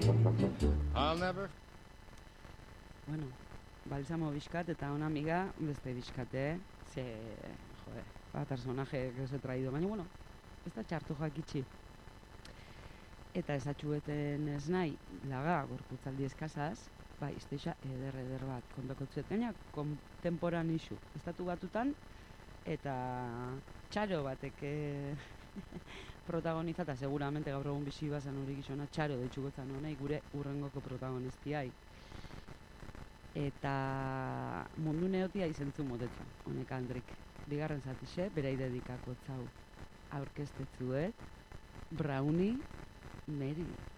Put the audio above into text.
I'll never. Bueno, balsamo bizkat eta ona amiga beste bizkate, ze, joder, personaje que os he traído, baina, bueno, ez da txartu jakitxi. Eta esatxueten ez nahi, laga, gorputzaldi eskazaz, bai, izteixa eder bat, kontakotzuet, gaina, kontemporanixu, estatu batutan, eta txaro batek protagonizata, seguramente gaur egun bizi bazan hori gizona, txaro deitxugotzan honei, gure urrengoko protagoniztiai. Eta mundu neotia izentzu motetan, honek Andrik. Bigarren zatixe, berei dedikako txau aurkestetzuet, Brownie Mary.